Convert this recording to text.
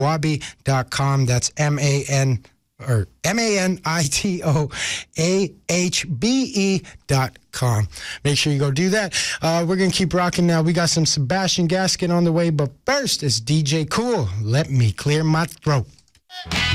manitoahb.com. That's manitoahbe.com. Make sure you go do that. We're going to keep rocking now. We got some Sebastian Gaskin on the way, but first is DJ Cool. Let me clear my throat.